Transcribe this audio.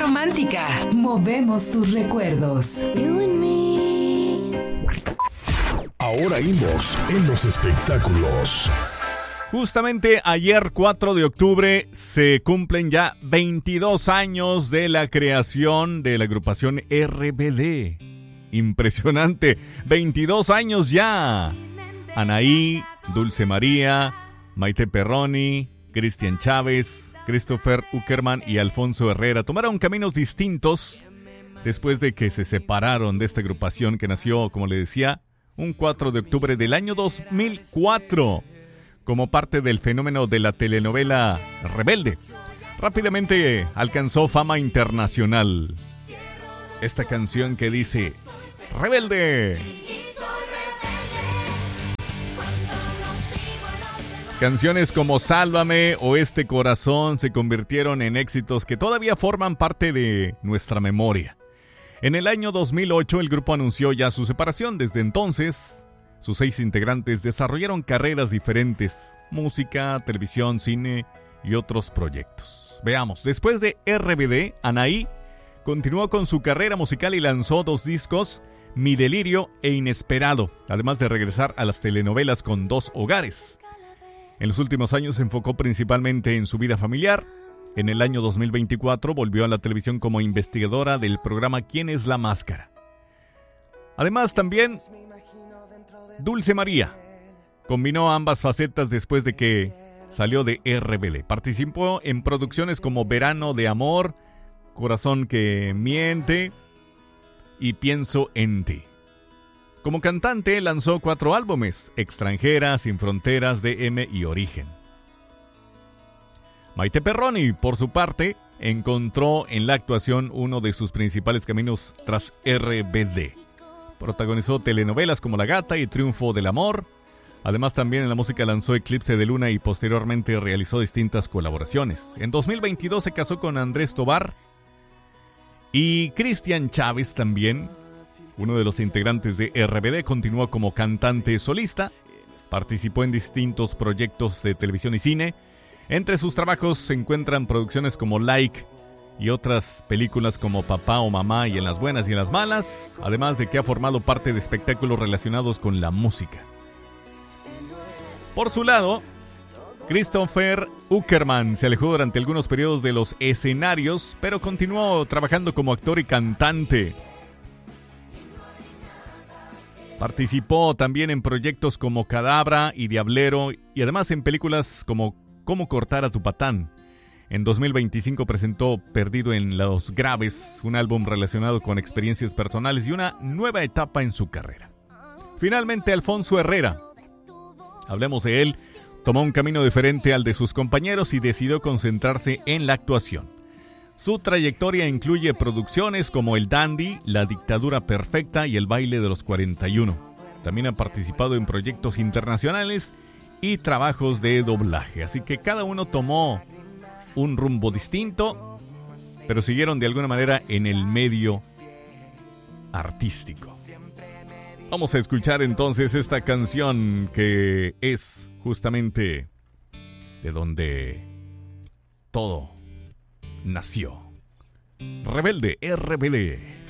romántica. Movemos tus recuerdos. Ahora Immos en los espectáculos. Justamente ayer, 4 de octubre, se cumplen ya 22 años de la creación de la agrupación RBD. Impresionante, 22 años ya. Anaí, Dulce María, Maite Perroni, Cristian Chávez, Christopher Uckerman y Alfonso Herrera tomaron caminos distintos después de que se separaron de esta agrupación que nació, como le decía, un 4 de octubre del año 2004. Como parte del fenómeno de la telenovela Rebelde. Rápidamente alcanzó fama internacional. Esta canción que dice Rebelde. Canciones como Sálvame o Este Corazón se convirtieron en éxitos que todavía forman parte de nuestra memoria. En el año 2008 el grupo anunció ya su separación. Desde entonces, sus 6 integrantes desarrollaron carreras diferentes, música, televisión, cine y otros proyectos. Veamos, después de RBD, Anaí continuó con su carrera musical y lanzó 2 discos, Mi Delirio e Inesperado, además de regresar a las telenovelas con 2 hogares. En los últimos años se enfocó principalmente en su vida familiar. En el año 2024 volvió a la televisión como investigadora del programa ¿Quién es la máscara? Además también Dulce María combinó ambas facetas después de que salió de RBD. Participó en producciones como Verano de Amor, Corazón que Miente y Pienso en Ti. Como cantante lanzó 4 álbumes: Extranjera, Sin Fronteras, DM y Origen. Maite Perroni, por su parte, encontró en la actuación uno de sus principales caminos tras RBD. Protagonizó telenovelas como La Gata y Triunfo del Amor. Además, también en la música lanzó Eclipse de Luna y posteriormente realizó distintas colaboraciones. En 2022 se casó con Andrés Tobar y Cristian Chávez también, uno de los integrantes de RBD, continuó como cantante solista. Participó en distintos proyectos de televisión y cine. Entre sus trabajos se encuentran producciones como Like y otras películas como Papá o Mamá y En las buenas y en las malas, además de que ha formado parte de espectáculos relacionados con la música. Por su lado, Christopher Uckerman se alejó durante algunos periodos de los escenarios, pero continuó trabajando como actor y cantante. Participó también en proyectos como Cadabra y Diablero y además en películas como Cómo cortar a tu patán. En 2025 presentó Perdido en los Graves, un álbum relacionado con experiencias personales y una nueva etapa en su carrera. Finalmente, Alfonso Herrera. Hablemos de él. Tomó un camino diferente al de sus compañeros y decidió concentrarse en la actuación. Su trayectoria incluye producciones como El Dandy, La Dictadura Perfecta y El Baile de los 41. También ha participado en proyectos internacionales y trabajos de doblaje. Así que cada uno tomó un rumbo distinto, pero siguieron de alguna manera en el medio artístico. Vamos a escuchar entonces esta canción que es justamente de donde todo nació. Rebelde, RBD.